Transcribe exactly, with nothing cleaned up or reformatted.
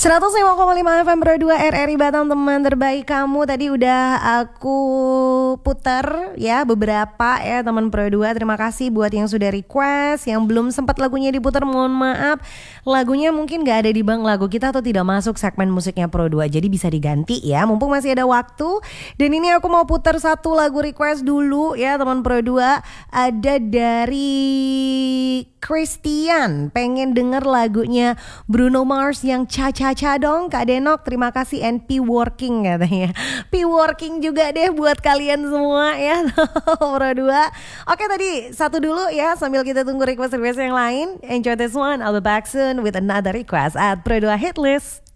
seratus lima koma lima F M Pro dua R R I Batam, teman terbaik kamu. Tadi udah aku puter ya beberapa ya teman Pro dua. Terima kasih buat yang sudah request. Yang belum sempat lagunya diputar, mohon maaf. Lagunya mungkin gak ada di bank lagu kita atau tidak masuk segmen musiknya Pro dua. Jadi bisa diganti ya, mumpung masih ada waktu. Dan ini aku mau putar satu lagu request dulu ya teman Pro dua. Ada dari Christian, pengen denger lagunya Bruno Mars yang Cha-Cha-Cha dong Kak Denok. Terima kasih, and P Working katanya. P Working juga deh buat kalian semua ya Pro dua. Oke, tadi satu dulu ya sambil kita tunggu request-request yang lain. Enjoy this one, I'll be back soon with another request at Pro dua Hit List.